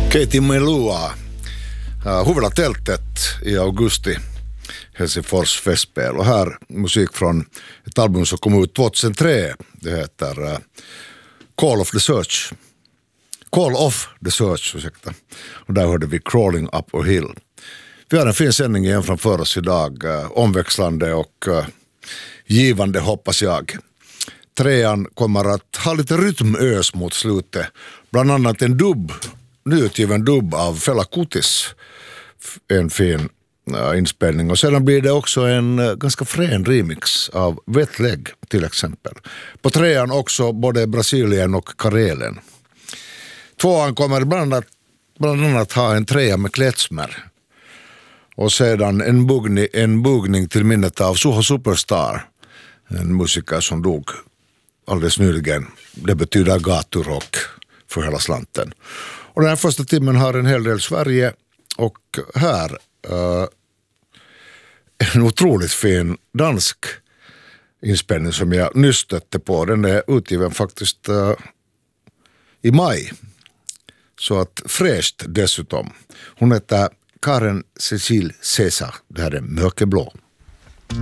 Katie Melua huvudade tältet i augusti Helsingfors festspel, och här musik från ett album som kom ut 2003. Det heter Call of the Search, ursäkta. Och där hörde vi Crawling Up a Hill. Vi har en fin sändning igen framför oss idag, omväxlande och givande hoppas jag. Trean kommer att ha lite rytmös mot slutet, bland annat en nyutgiven dubb av Fela Kutis, en fin inspelning, och sedan blir det också en ganska frän remix av Wetleg till exempel. På trean också både Brasilien och Karelen. Tvåan kommer bland annat ha en trea med klezmer, och sedan en bugning till minnet av Suho Superstar, en musiker som dog alldeles nyligen. Det betyder gaturock för hela slanten. Och den här första timmen har en hel del Sverige, och här en otroligt fin dansk inspelning som jag nyss stötte på. Den är utgiven faktiskt i maj. Så att fräscht dessutom. Hon heter Karen Cecile Cesar. Det här är Mörkeblå.